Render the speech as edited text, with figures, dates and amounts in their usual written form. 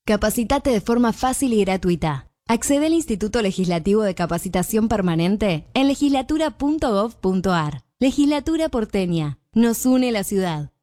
Capacitate de forma fácil y gratuita. Accede al Instituto Legislativo de Capacitación Permanente en legislatura.gov.ar. Legislatura porteña. Nos une la ciudad.